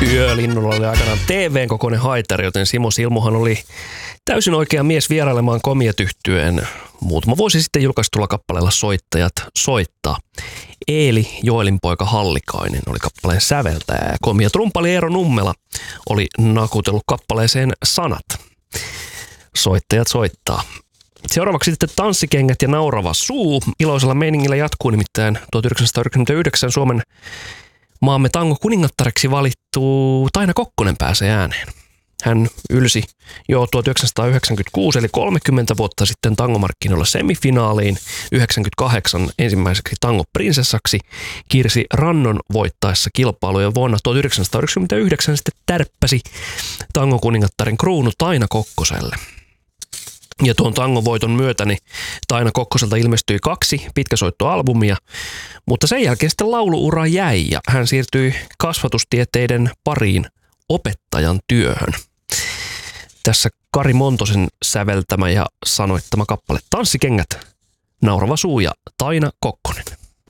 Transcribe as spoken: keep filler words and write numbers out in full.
Yölinnulla oli aikanaan T V:n kokoinen haitari, joten Simo Silmuhan oli täysin oikea mies vierailemaan Komiat -yhtyeen muutama vuosi sitten julkaistulla kappaleella Soittajat soittaa. Eeli Joelinpoika Hallikainen oli kappaleen säveltäjä ja Komiat -rumpali Eero Nummela oli nakutellut kappaleeseen sanat. Soittajat soittaa. Seuraavaksi sitten Tanssikengät ja Naurava suu. Iloisella meiningillä jatkuu, nimittäin tuhatyhdeksänsataayhdeksänkymmentäyhdeksän Suomen maamme tango kuningattareksi valittu Taina Kokkonen pääsee ääneen. Hän ylsi jo tuhatyhdeksänsataayhdeksänkymmentäkuusi eli kolmekymmentä vuotta sitten tangomarkkinoilla semifinaaliin, yhdeksänkymmentäkahdeksan ensimmäiseksi tangoprinsessaksi Kirsi Rannon voittaessa kilpailuja. Vuonna tuhatyhdeksänsataayhdeksänkymmentäyhdeksän sitten tärppäsi tangokuningattaren kruunu Taina Kokkoselle. Ja tuon tangovoiton myötä niin Taina Kokkoselta ilmestyi kaksi pitkäsoittoalbumia, mutta sen jälkeen sitten lauluura jäi ja hän siirtyi kasvatustieteiden pariin opettajan työhön. Tässä Kari Montosen säveltämä ja sanoittama kappale Tanssikengät, Naurava suu ja Taina Kokkonen.